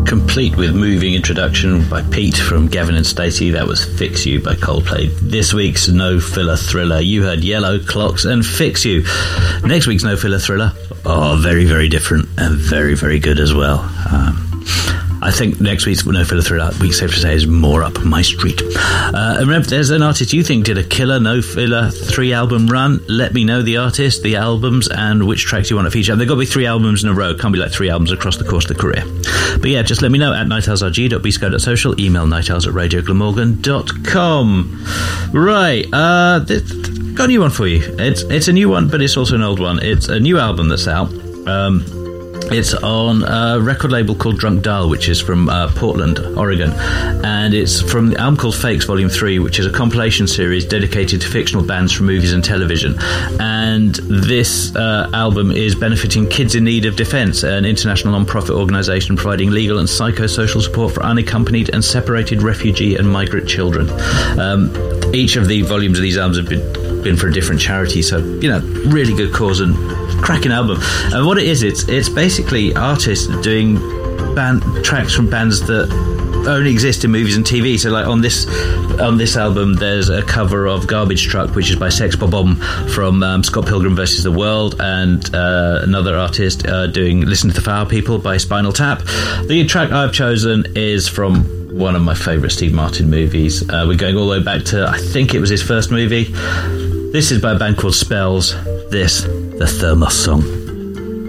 complete with moving introduction by Pete from Gavin and Stacey. That was Fix You by Coldplay. This week's No Filler Thriller, you heard Yellow, Clocks and Fix You. Next week's No Filler Thriller, very, very different and very, very good as well. I think next week's No Filler Thriller, we safe to say, is more up my street. And remember, there's an artist you think did a killer No Filler 3-album run. Let me know the artist, the albums, and which tracks you want to feature. They've got to be 3 albums in a row. Can't be like 3 albums across the course of the career. But yeah, just let me know at nightowlsrg.bsco.social, email nightowls@radioglamorgan.com. Right, got a new one for you. It's a new one, but it's also an old one. It's a new album that's out. It's on a record label called Drunk Dial, which is from Portland, Oregon. And it's from the album called Fakes Volume 3, which is a compilation series dedicated to fictional bands from movies and television. And this album is benefiting Kids in Need of Defence, an international non-profit organisation providing legal and psychosocial support for unaccompanied and separated refugee and migrant children. Each of the volumes of these albums have been for a different charity, so, you know, really good cause and cracking album. And what it is, it's basically artists doing tracks from bands that only exist in movies and TV. So like on this album there's a cover of Garbage Truck, which is by Sex Bob-omb from Scott Pilgrim vs. the World, and another artist doing Listen to the Flower People by Spinal Tap. The track I've chosen is from one of my favourite Steve Martin movies. We're going all the way back to, I think it was his first movie. This is by a band called Spells. This, the Thermos Song.